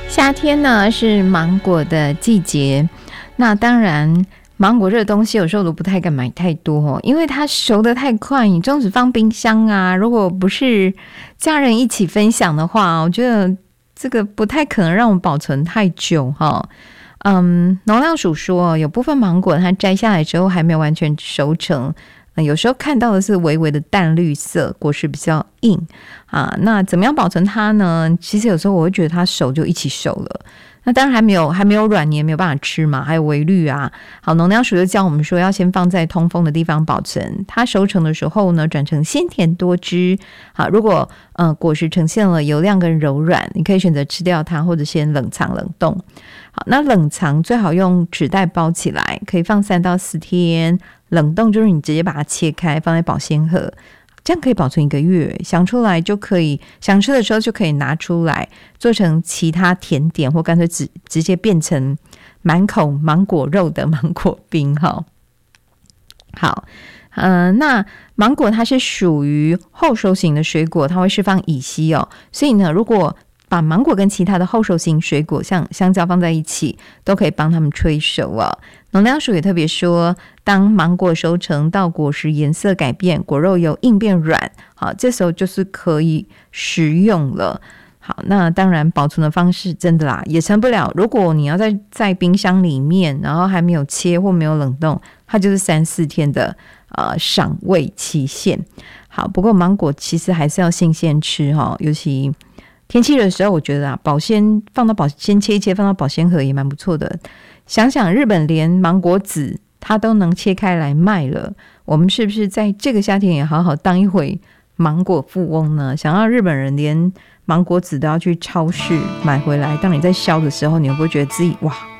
夏天呢是芒果的季节，那当然芒果这个东西有时候都不太敢买太多因为它熟得太快，你纵使放冰箱啊，如果不是家人一起分享的话，我觉得这个不太可能让我保存太久农粮署说有部分芒果它摘下来之后还没有完全熟成，有时候看到的是微微的淡绿色，果实比较硬那怎么样保存它呢？其实有时候我会觉得它熟就一起熟了，那当然还没有软，你也没有办法吃嘛，还有微绿好，农粮署就教我们说要先放在通风的地方保存，它熟成的时候呢转成鲜甜多汁好，如果果实呈现了油亮跟柔软，你可以选择吃掉它，或者先冷藏冷冻。好，那冷藏最好用纸袋包起来，可以放3到4天，冷冻就是你直接把它切开放在保鲜盒，这样可以保存1个月，想出来就可以，想吃的时候就可以拿出来做成其他甜点，或干脆直接变成满口芒果肉的芒果冰好，那芒果它是属于后熟型的水果，它会释放乙烯所以呢，如果把芒果跟其他的后熟型水果像香蕉放在一起，都可以帮他们催熟农粮署也特别说，当芒果熟成到果实颜色改变，果肉由硬变软，好，这时候就是可以食用了。好，那当然保存的方式真的啦也成不了，如果你要在冰箱里面，然后还没有切或没有冷冻，它就是3、4天的赏味期限。好，不过芒果其实还是要新鲜吃尤其天气热的时候，我觉得先切一切放到保鲜盒也蛮不错的。想想日本连芒果籽它都能切开来卖了，我们是不是在这个夏天也好好当一回芒果富翁呢？想要日本人连芒果籽都要去超市买回来，当你在削的时候，你会不会觉得自己哇